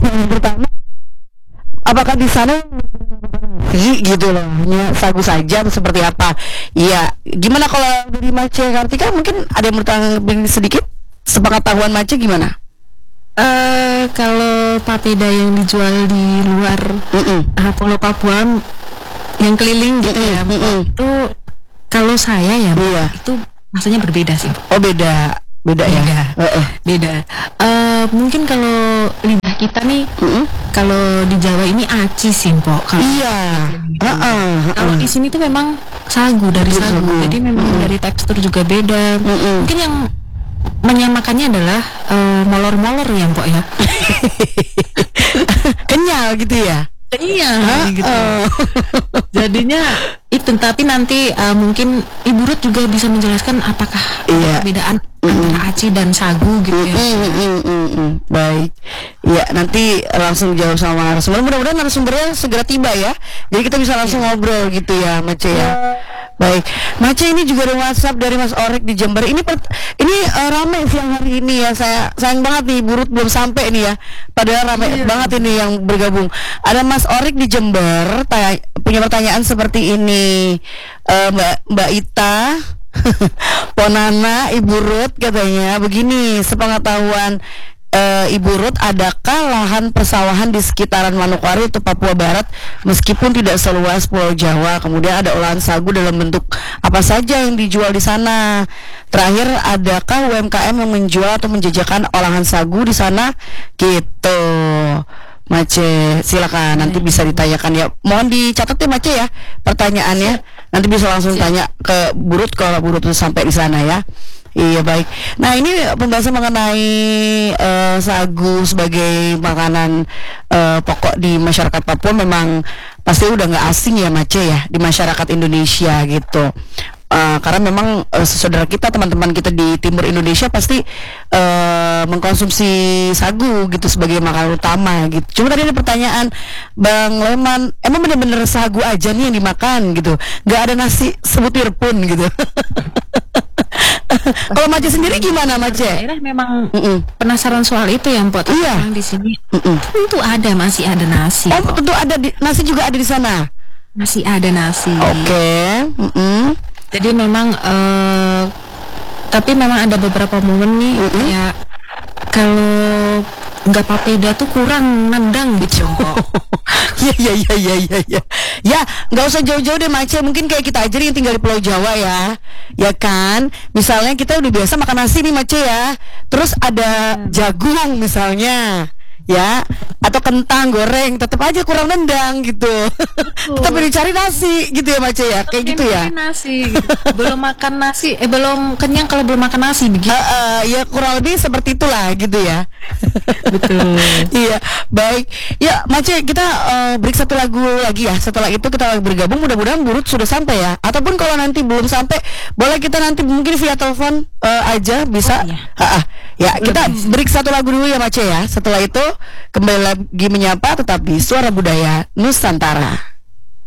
Yang pertama, apakah di sana gitu loh, hanya sagu saja atau seperti apa? Iya, gimana kalau dari Mace Kartika, mungkin ada yang bertanya lebih sedikit, sepengetahuan Mace gimana? Kalau papeda yang dijual di luar Pulau Papua yang keliling gitu ya, itu kalau saya ya, Iya. itu rasanya berbeda sih. Oh beda ya. Beda. Mungkin kalau lidah kita nih, kalau di Jawa ini aci sih, Pok. Iya. Kalau di sini tuh memang sagu dari sagu, jadi memang dari tekstur juga beda. Mungkin yang menyamakannya adalah molor-molor ya, Pok ya. Kenyal gitu ya. Iya, gitu. Jadinya itu, tapi nanti mungkin Ibu Ruth juga bisa menjelaskan apakah perbedaan antara aci dan sagu gitu ya. Baik. Ya, nanti langsung jawab sama narasumber. Mudah-mudahan narasumbernya segera tiba ya. Jadi kita bisa langsung ngobrol gitu ya, Mace ya. Baik, Mace, ini juga ada WhatsApp dari Mas Orek di Jember. Ini ramai siang hari ini ya. Saya sayang banget nih, Burut belum sampai nih ya. Padahal ramai banget ini yang bergabung. Ada Mas Orek di Jember punya pertanyaan seperti ini. Mbak Ita, Ponana, Ibu Ruth katanya begini, sepengetahuan Ibu Ruth, adakah lahan persawahan di sekitaran Manokwari atau Papua Barat meskipun tidak seluas Pulau Jawa? Kemudian ada olahan sagu dalam bentuk apa saja yang dijual di sana? Terakhir, adakah UMKM yang menjual atau menjajakan olahan sagu di sana? Gitu. Mace, silakan, nanti bisa ditanyakan ya. Mohon dicatat ya Mace ya pertanyaannya. Nanti bisa langsung tanya ke Bu Ruth kalau Bu Ruth sampai di sana ya. Iya, baik. Nah, ini pembahasan mengenai sagu sebagai makanan pokok di masyarakat Papua memang pasti udah nggak asing ya Mace ya di masyarakat Indonesia gitu. Karena memang saudara kita, teman-teman kita di timur Indonesia pasti mengkonsumsi sagu gitu sebagai makanan utama gitu. Cuma tadi ada pertanyaan Bang Leman, emang bener-bener sagu aja nih yang dimakan gitu, nggak ada nasi sebutir pun gitu. Kalau Mace sendiri gimana Mace? Daerah memang penasaran soal itu ya, Mpok. Iya. Di sini tentu masih ada nasi. Oh, tentu ada nasi juga ada di sana. Masih ada nasi. Oke. Jadi memang tapi memang ada beberapa momen nih ya, kalau nggak papeda tuh kurang nendang gitu. Ya. Ya, nggak usah jauh-jauh deh Mace. Mungkin kayak kita aja nih yang tinggal di Pulau Jawa ya. Ya kan? Misalnya kita udah biasa makan nasi nih Mace ya. Terus ada jagung misalnya. Ya, atau kentang goreng, tetap aja kurang nendang gitu. Tetap dicari nasi gitu ya Mace ya, kayak gitu ya. Nasi, gitu. Belum makan nasi, belum kenyang kalau belum makan nasi begitu. Ya kurang lebih seperti itulah gitu ya. Betul. Iya, baik. Ya Mace, kita break satu lagu lagi ya. Setelah itu kita bergabung. Mudah-mudahan Burut sudah sampai ya. Ataupun kalau nanti belum sampai, boleh kita nanti mungkin via telepon aja bisa. Ya, kita break satu lagu dulu ya Mace ya. Setelah itu kembali lagi menyapa tetap di Suara Budaya Nusantara.